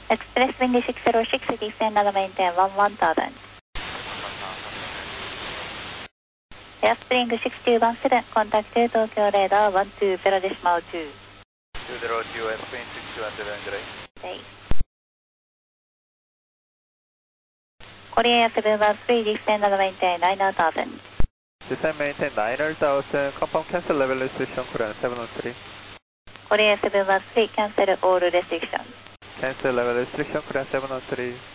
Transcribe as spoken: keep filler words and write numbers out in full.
Express Wing six zero six, descend and maintain one one thousand. Airspring six two one seven, contact Tokyo radar one two zero decimal two. two zero two, Airspring six two one seven, good day. Okay. Korea seven one three, descend and maintain nine thousand. Descend maintain nine thousand, confirm cancel level restriction, Korean seven one three. Korea seven one three, cancel all restrictions. Cancel level restriction, Korean seven one three.